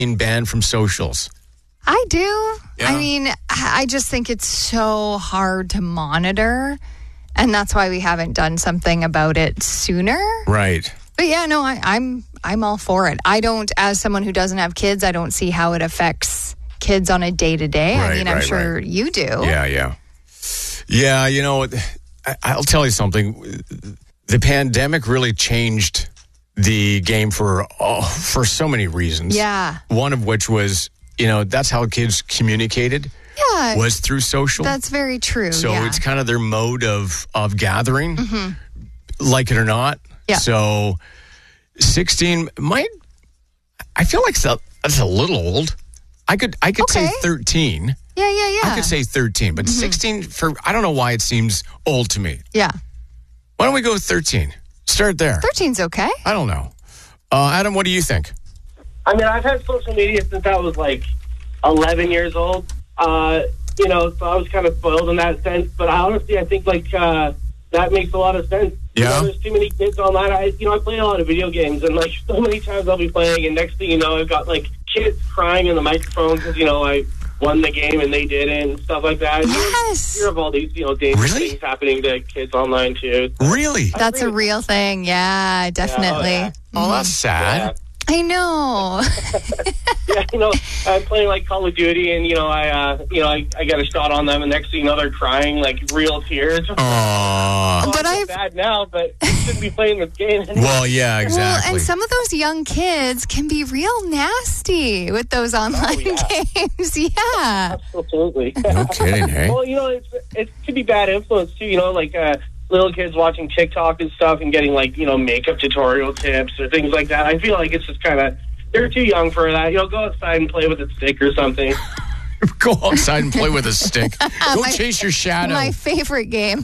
being banned from socials? I do. Yeah. I mean, I just think it's so hard to monitor, and that's why we haven't done something about it sooner. Right. But yeah, no, I'm all for it. I don't, as someone who doesn't have kids, I don't see how it affects kids on a day-to-day. I mean, I'm sure you do. Yeah. Yeah, you know, I'll tell you something. The pandemic really changed the game for so many reasons. Yeah. One of which was, you know, that's how kids communicated. Yeah. Was through social. That's very true. So it's kind of their mode of gathering, like it or not. Yeah. So 16 I feel like that's a little old. I could say 13. Yeah. I could say 13, but 16 I don't know why it seems old to me. Yeah. Why don't we go with 13? Start there. 13's okay. I don't know. Adam, what do you think? I mean, I've had social media since I was like 11 years old. You know, so I was kind of spoiled in that sense. But honestly, I think like that makes a lot of sense. Yeah. You know, there's too many kids online. I play a lot of video games, and like so many times I'll be playing, and next thing you know, I've got like kids crying in the microphone because I won the game and they didn't and stuff like that. Yes. You hear of all these dangerous things happening to kids online too. Really? That's a real thing. Yeah, definitely. Yeah, Oh, that's sad. I know. Yeah, I'm playing like Call of Duty, and I get a shot on them, and next thing you know, they're crying like real tears. Aww. But I've bad now, but you shouldn't be playing this game anymore. Well, yeah, exactly. Well, and some of those young kids can be real nasty with those online games. Yeah. Absolutely. No kidding, hey? Well, it could be bad influence too. Like little kids watching TikTok and stuff and getting like makeup tutorial tips or things like that. I feel like it's just kind of they're too young for that. Go outside and play with a stick or something. Go outside and play with a stick. Go chase your shadow. My favorite game.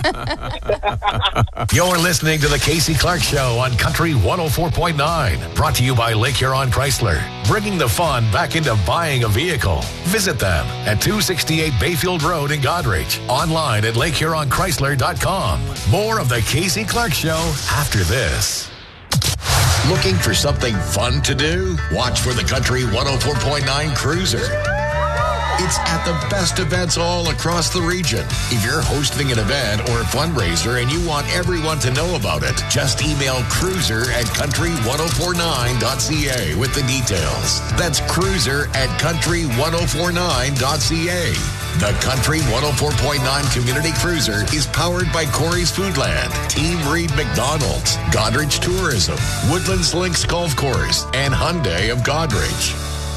You're listening to the Casey Clark Show on Country 104.9. Brought to you by Lake Huron Chrysler. Bringing the fun back into buying a vehicle. Visit them at 268 Bayfield Road in Goderich. Online at LakeHuronChrysler.com. More of the Casey Clark Show after this. Looking for something fun to do? Watch for the Country 104.9 Cruiser. It's at the best events all across the region. If you're hosting an event or a fundraiser and you want everyone to know about it, just email cruiser@country1049.ca with the details. That's cruiser@country1049.ca. The Country 104.9 Community Cruiser is powered by Corey's Foodland, Team Reed McDonald's, Goderich Tourism, Woodlands Links Golf Course, and Hyundai of Goderich.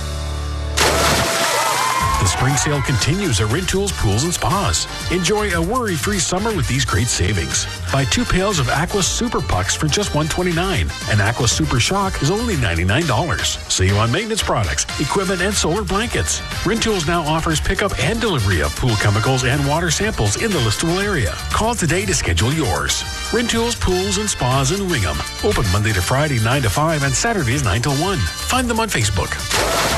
The spring sale continues at Rintoul's Pools and Spas. Enjoy a worry-free summer with these great savings. Buy 2 pails of Aqua Super Pucks for just $129, and Aqua Super Shock is only $99. See you on maintenance products, equipment, and solar blankets. Rintoul's now offers pickup and delivery of pool chemicals and water samples in the listable area. Call today to schedule yours. Rintoul's Pools and Spas in Wingham. Open Monday to Friday 9 to 5 and Saturdays 9 to 1. Find them on Facebook.